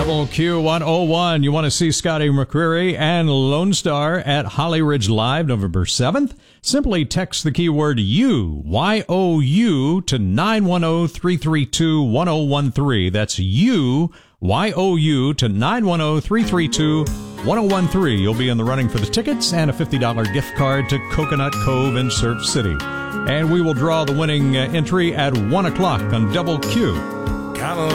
Double Q101. You want to see Scotty McCreery and Lone Star at Holly Ridge Live November 7th? Simply text the keyword YOU, Y-O-U, to 910-332-1013. That's YOU, Y-O-U, to 910-332-1013. You'll be in the running for the tickets and a $50 gift card to Coconut Cove in Surf City. And we will draw the winning entry at 1 o'clock on Double Q.